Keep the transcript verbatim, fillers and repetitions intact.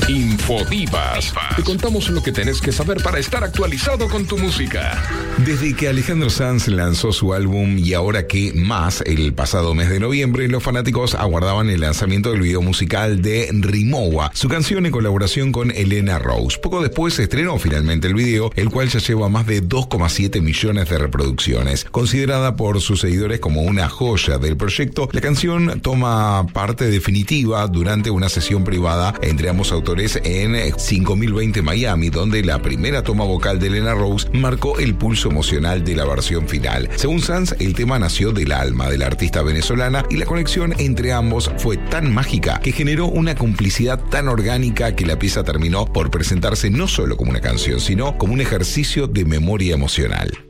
Infodivas. Te contamos lo que tenés que saber para estar actualizado con tu música. Desde que Alejandro Sanz lanzó su álbum Y Ahora Qué Más el pasado mes de noviembre, los fanáticos aguardaban el lanzamiento del video musical de Rimowa, su canción en colaboración con Elena Rose. Poco después se estrenó finalmente el video, el cual ya lleva más de dos coma siete millones de reproducciones. Considerada por sus seguidores como una joya del proyecto, la canción toma parte definitiva durante una sesión privada entre ambos autores en cinco mil veinte Miami, donde la primera toma vocal de Elena Rose marcó el pulso emocional de la versión final. Según Sanz, el tema nació del alma de la artista venezolana y la conexión entre ambos fue tan mágica que generó una complicidad tan orgánica que la pieza terminó por presentarse no solo como una canción, sino como un ejercicio de memoria emocional.